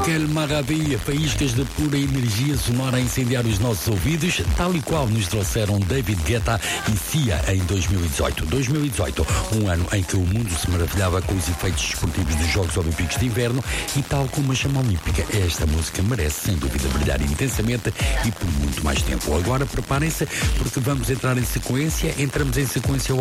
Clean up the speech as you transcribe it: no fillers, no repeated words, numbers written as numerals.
Aquele maravilha, faíscas de pura energia sonora a incendiar os nossos ouvidos, tal e qual nos trouxeram David Guetta e Sia em 2018. 2018, um ano em que o mundo se maravilhava com os efeitos desportivos dos Jogos Olímpicos de Inverno e tal como a chama olímpica, esta música merece sem dúvida brilhar intensamente e por muito mais tempo. Agora preparem-se porque vamos entrar em sequência, entramos em sequência